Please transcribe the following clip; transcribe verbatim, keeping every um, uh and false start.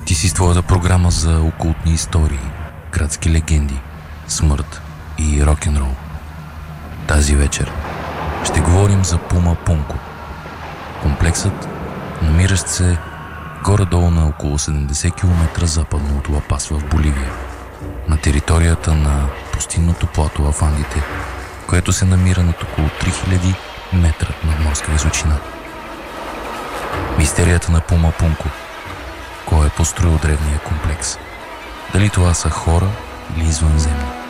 Ти си с твоята програма за окултни истории, градски легенди, смърт и рок-н-рол. Тази вечер ще говорим за Пума Пунко. Комплексът, намиращ се горе-долу на около седемдесет километра западно от Ла Пас в Боливия, на територията на пустинното плато в Андите, което се намира над около три хиляди метра над морска височина. Мистерията на Пума Пунко. Кой е построил древния комплекс? Дали това са хора или извънземни?